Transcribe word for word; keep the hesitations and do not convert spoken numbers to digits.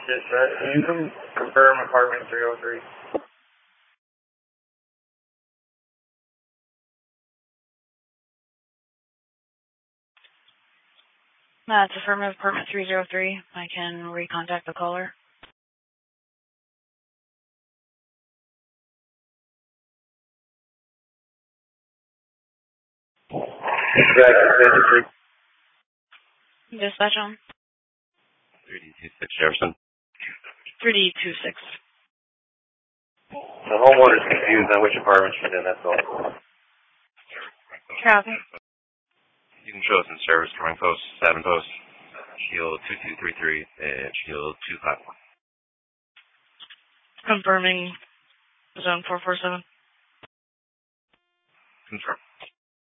Dispatch, can you com- confirm apartment three oh three? That's affirmative, apartment three oh three. I can recontact the caller. Dispatch on. three D two six Jefferson. three D two six. The homeowner's confused on which apartment she's in, that's all. Copy. You can show us in service, Current Post, seven Post, Shield two two three three, and Shield two five one. Confirming zone four four seven. Confirm.